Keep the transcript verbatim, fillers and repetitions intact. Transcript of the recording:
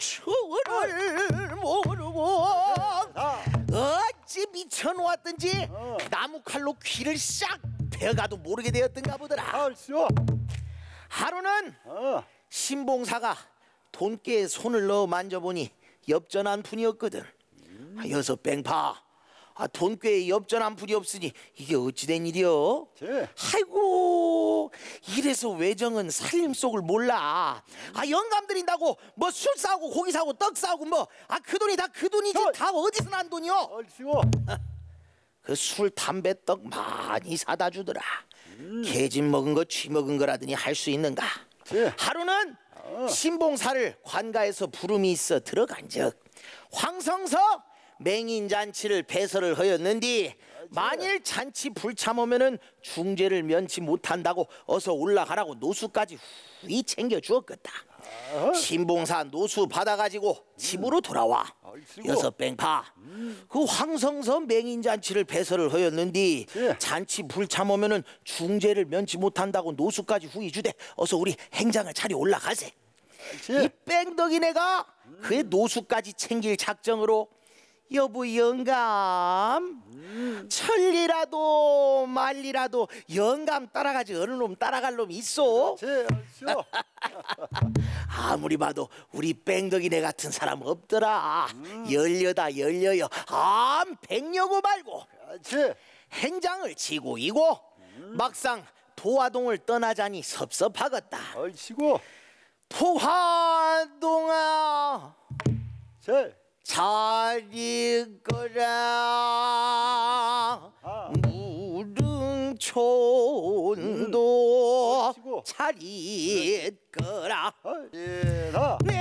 추를 모르고 어찌 미쳐놓았든지 어. 나무 칼로 귀를 싹 베어가도 모르게 되었던가 보더라. 알쇼. 하루는 어. 신봉사가 돈깨에 손을 넣어 만져보니 엽전한 분이었거든. 아, 여서 뺑파, 아, 돈깨에 엽전한 분이 없으니 이게 어찌된 일이여? 제. 아이고, 이래서 외정은 살림 속을 몰라. 아, 영감 드린다고 뭐 술 사고 고기 사고 떡 사고 뭐 아 그 돈이 다 그 돈이지 헐. 다 어디서 난 돈이여? 알쇼. 그 술 담배 떡 많이 사다 주더라. 개집 먹은 거 쥐 먹은 거라더니 할 수 있는가? 제. 하루는 어. 신봉사를 관가에서 부름이 있어 들어간즉 황성서 맹인잔치를 배설을 하였는디 만일 잔치 불참하면은 중죄를 면치 못한다고 어서 올라가라고 노수까지 후이 챙겨 주었겠다. 신봉사 노수 받아가지고 집으로 돌아와. 아이씨고. 여섯 뺑파 그 황성서 맹인잔치를 배설을 하였는디 예. 잔치 불참하면은 중죄를 면치 못한다고 노수까지 후이 주되 어서 우리 행장을 차려 올라가세. 제. 이 뺑덕이네가 그의 노수까지 챙길 작정으로 여보 영감 천리라도 말리라도 영감 따라가지 어느 놈 따라갈 놈 있어? 제. 알쇼. 아무리 봐도 우리 뺑덕이네 같은 사람 없더라. 열려다 열려요. 암 백려고 말고 제. 행장을 지고 이고 막상 도화동을 떠나자니 섭섭하겠다. 아이씨고. 도화동아 제. 잘 있거라. 아. 무릉촌도 아이씨고. 잘 있거라. 아이나. 내